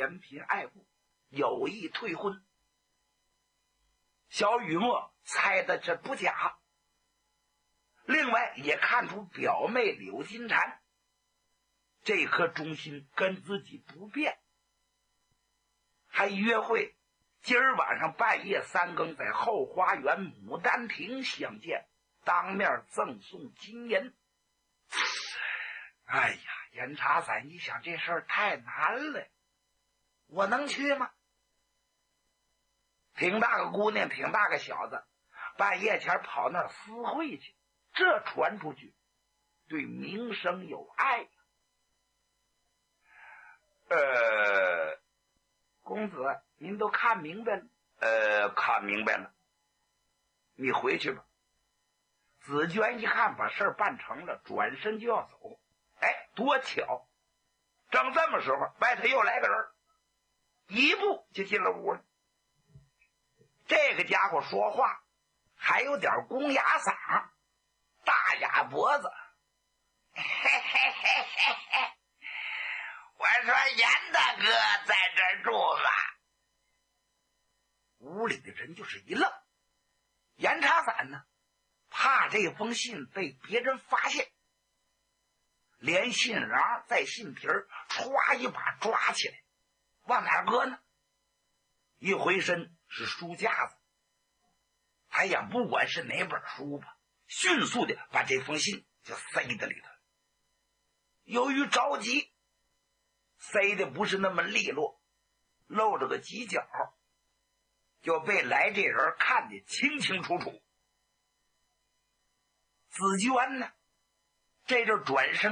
人品爱物，有意退婚。小雨墨猜的这不假，另外也看出表妹柳金蝉这颗忠心跟自己不变，还约会今儿晚上半夜3更在后花园牡丹亭相见，当面赠送金银。哎呀，严查伞一想这事儿太难了，我能去吗？挺大个姑娘，挺大个小子，半夜前跑那儿私会去，这传出去对名声有碍。公子您都看明白了？看明白了。你回去吧。紫娟一看把事儿办成了，转身就要走。哎，多巧，正这么时候外头又来个人，一步就进了屋了。这个家伙说话还有点公鸭嗓，大哑脖子。嘿嘿嘿嘿嘿，我说严大哥在这儿住吧。屋里的人就是一愣，严查伞呢怕这封信被别人发现，连信瓤在信皮儿歘一把抓起来，往哪儿搁呢？一回身是书架子，哎呀，不管是哪本书吧，迅速的把这封信就塞在里头。由于着急，塞的不是那么利落，露着个犄角，就被来这人看得清清楚楚。紫娟呢，这就转身